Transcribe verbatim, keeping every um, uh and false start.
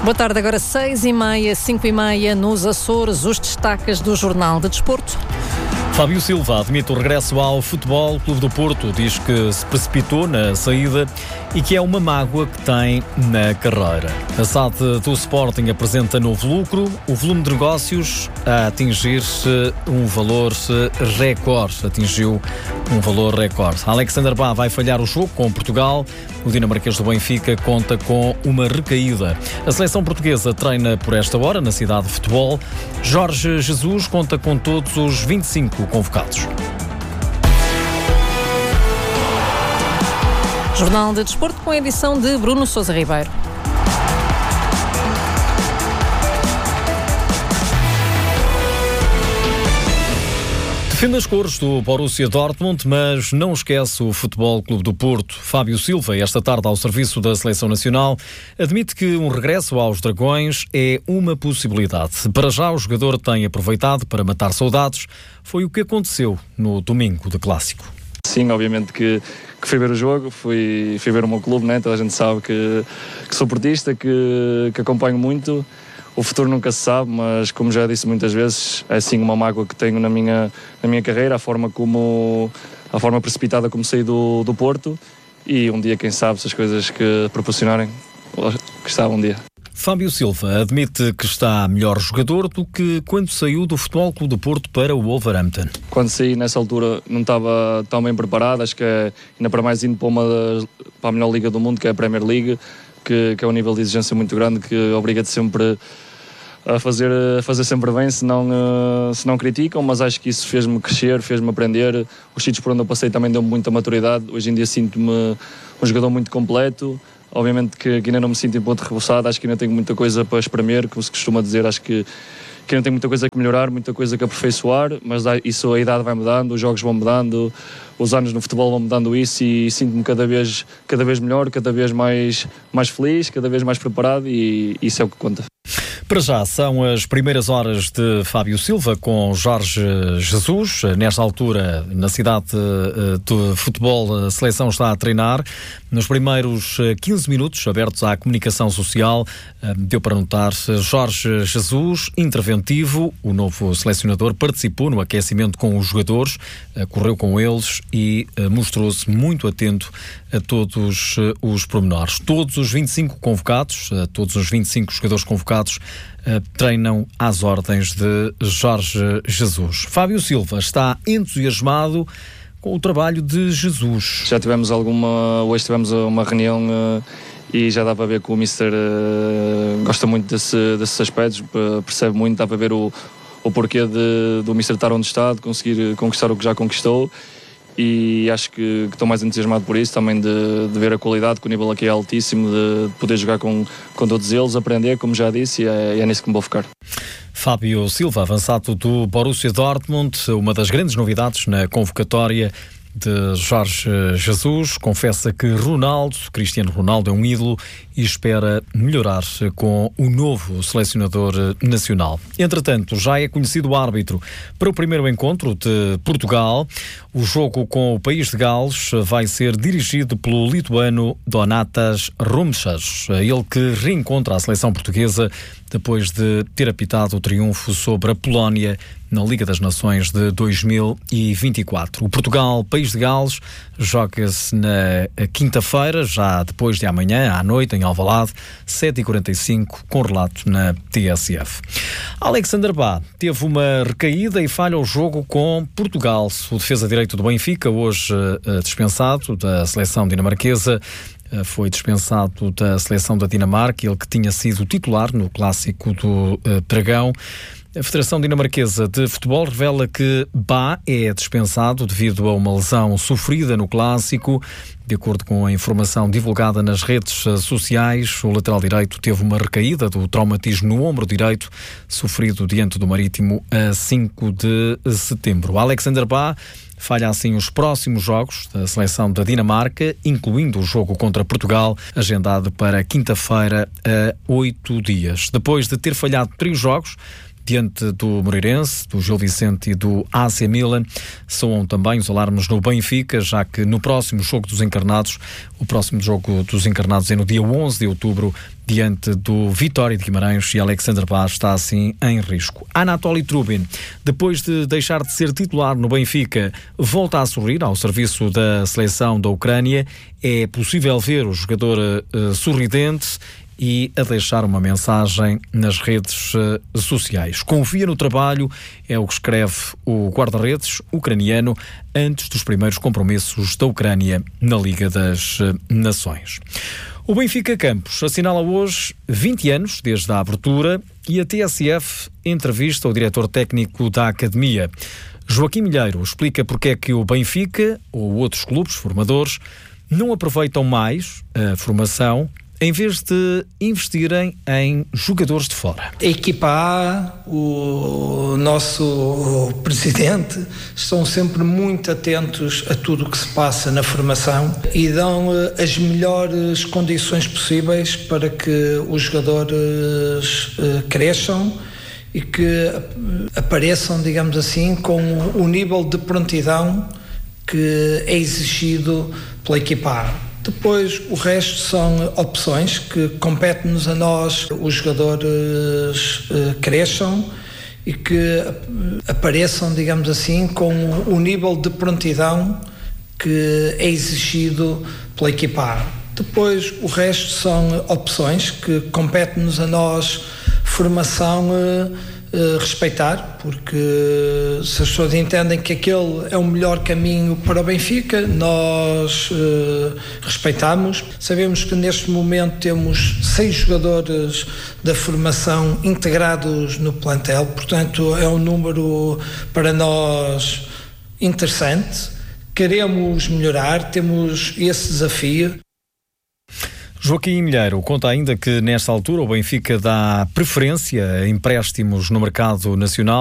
Boa tarde, agora seis e meia, cinco e meia nos Açores, os destaques do Jornal de Desporto. Fábio Silva admite o regresso ao Futebol Clube do Porto, diz que se precipitou na saída e que é uma mágoa que tem na carreira. A S A D do Sporting apresenta novo lucro, o volume de negócios a atingir um valor recorde, atingiu um valor recorde. Alexander Bá vai falhar o jogo com Portugal, o dinamarquês do Benfica conta com uma recaída. A seleção portuguesa treina por esta hora na cidade de futebol. Jorge Jesus conta com todos os vinte e cinco convocados. Jornal de Desporto com a edição de Bruno Sousa Ribeiro. Defende as cores do Borussia Dortmund, mas não esquece o Futebol Clube do Porto. Fábio Silva, esta tarde ao serviço da Seleção Nacional, admite que um regresso aos Dragões é uma possibilidade. Para já, o jogador tem aproveitado para matar saudades. Foi o que aconteceu no domingo de Clássico. Sim, obviamente que, que fui ver o jogo, fui, fui ver o meu clube, né? Toda a gente sabe que, que sou portista, que, que acompanho muito. O futuro nunca se sabe, mas como já disse muitas vezes, é sim uma mágoa que tenho na minha, na minha carreira, a forma como a forma precipitada como saí do, do Porto, e um dia, quem sabe, se as coisas que proporcionarem, que está um dia. Fábio Silva admite que está melhor jogador do que quando saiu do Futebol Clube do Porto para o Wolverhampton. Quando saí nessa altura não estava tão bem preparado, acho que é, ainda para mais indo para, uma das, para a melhor liga do mundo, que é a Premier League, que, que é um nível de exigência muito grande, que obriga-te sempre a fazer, a fazer sempre bem, se não, se não criticam, mas acho que isso fez-me crescer, fez-me aprender. Os sítios por onde eu passei também deu-me muita maturidade. Hoje em dia sinto-me um jogador muito completo. Obviamente que, que ainda não me sinto em ponto rebuçado, acho que ainda tenho muita coisa para espremer, como se costuma dizer, acho que, que ainda tenho muita coisa que melhorar, muita coisa que aperfeiçoar, mas isso, a idade vai mudando, os jogos vão mudando, os anos no futebol vão mudando isso, e sinto-me cada vez, cada vez melhor, cada vez mais, mais feliz, cada vez mais preparado, e isso é o que conta. Para já são as primeiras horas de Fábio Silva com Jorge Jesus. Nesta altura, na cidade de futebol, a seleção está a treinar. Nos primeiros quinze minutos abertos à comunicação social, deu para notar Jorge Jesus, interventivo. O novo selecionador participou no aquecimento com os jogadores, correu com eles e mostrou-se muito atento a todos os pormenores. Todos os vinte e cinco convocados, todos os vinte e cinco jogadores convocados, treinam às ordens de Jorge Jesus. Fábio Silva está entusiasmado com o trabalho de Jesus. Já tivemos alguma, hoje tivemos uma reunião uh, e já dá para ver que o mister uh, gosta muito desse, desses aspectos, uh, percebe muito, dá para ver o, o porquê de, do mister estar onde está, de conseguir conquistar o que já conquistou, e acho que, que estou mais entusiasmado por isso, também de, de ver a qualidade, que o nível aqui é altíssimo, de, de poder jogar com, com todos eles, aprender, como já disse, e é, é nisso que me vou focar. Fábio Silva, avançado do Borussia Dortmund, uma das grandes novidades na convocatória de Jorge Jesus, confessa que Ronaldo, Cristiano Ronaldo, é um ídolo e espera melhorar com o novo selecionador nacional. Entretanto, já é conhecido o árbitro para o primeiro encontro de Portugal. O jogo com o país de Gales vai ser dirigido pelo lituano Donatas Rumšas, ele que reencontra a seleção portuguesa depois de ter apitado o triunfo sobre a Polónia na Liga das Nações de dois mil e vinte e quatro. O Portugal-País de Gales joga-se na quinta-feira, já depois de amanhã, à noite, em Alvalade, sete e quarenta e cinco, com relato na T S F. Alexander Bá teve uma recaída e falha o jogo com Portugal. O defesa-direito do Benfica, hoje uh, dispensado da seleção dinamarquesa, uh, foi dispensado da seleção da Dinamarca, ele que tinha sido titular no clássico do uh, Dragão. A Federação Dinamarquesa de Futebol revela que Bá é dispensado devido a uma lesão sofrida no clássico. De acordo com a informação divulgada nas redes sociais, o lateral direito teve uma recaída do traumatismo no ombro direito, sofrido diante do Marítimo a cinco de setembro. Alexander Bá falha assim os próximos jogos da seleção da Dinamarca, incluindo o jogo contra Portugal, agendado para quinta-feira a oito dias. Depois de ter falhado três jogos, diante do Moreirense, do Gil Vicente e do A C Milan. Soam também os alarmes no Benfica, já que no próximo jogo dos encarnados, o próximo jogo dos encarnados é no dia onze de outubro, diante do Vitória de Guimarães, e Alexander Paz está assim em risco. Anatoly Trubin, depois de deixar de ser titular no Benfica, volta a sorrir ao serviço da seleção da Ucrânia. É possível ver o jogador uh, sorridente e a deixar uma mensagem nas redes uh, sociais. Confia no trabalho, é o que escreve o guarda-redes ucraniano antes dos primeiros compromissos da Ucrânia na Liga das uh, Nações. O Benfica Campos assinala hoje vinte anos desde a abertura e a T S F entrevista o diretor técnico da Academia. Joaquim Milheiro explica porque é que o Benfica ou outros clubes formadores não aproveitam mais a formação em vez de investirem em jogadores de fora. A equipa A, o nosso presidente, estão sempre muito atentos a tudo o que se passa na formação e dão as melhores condições possíveis para que os jogadores cresçam e que apareçam, digamos assim, com o nível de prontidão que é exigido pela equipa A. Depois, o resto são opções que compete-nos a nós, os jogadores uh, cresçam e que apareçam, digamos assim, com o nível de prontidão que é exigido pela equipa A. Depois, o resto são opções que compete-nos a nós, formação, uh, Uh, respeitar, porque se as pessoas entendem que aquele é o melhor caminho para o Benfica, nós uh, respeitamos. Sabemos que neste momento temos seis jogadores da formação integrados no plantel, portanto é um número para nós interessante. Queremos melhorar, temos esse desafio. Joaquim Milheiro conta ainda que nesta altura o Benfica dá preferência a empréstimos no mercado nacional.